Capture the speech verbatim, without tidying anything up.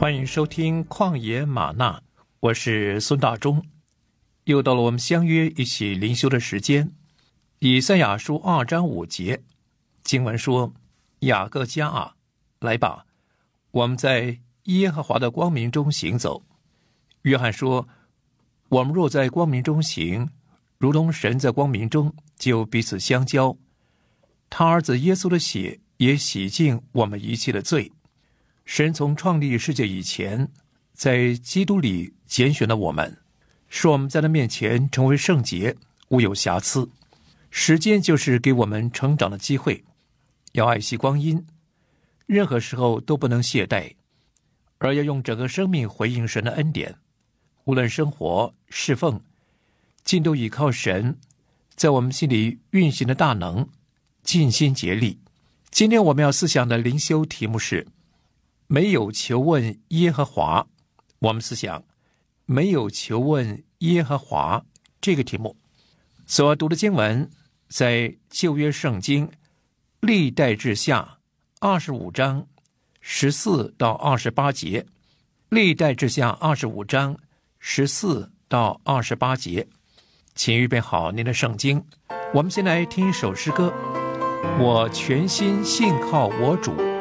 欢迎收听旷野吗哪，我是孙大中。又到了我们相约一起灵修的时间。以赛亚书二章五节，经文说：雅各家啊，来吧，我们在耶和华的光明中行走。约翰说，我们若在光明中行，如同神在光明中，就彼此相交。他儿子耶稣的血也洗净我们一切的罪。神从创立世界以前，在基督里拣选了我们，使我们在他面前成为圣洁，无有瑕疵。时间就是给我们成长的机会，要爱惜光阴，任何时候都不能懈怠，而要用整个生命回应神的恩典。无论生活、侍奉，尽都倚靠神在我们心里运行的大能，尽心竭力。今天我们要思想的灵修题目是没有求问耶和华。我们思想没有求问耶和华这个题目所读的经文，在旧约圣经历代志下二十五章十四到二十八节。历代志下二十五章十四到二十八节，请预备好您的圣经。我们先来听一首诗歌，我全心信靠我主。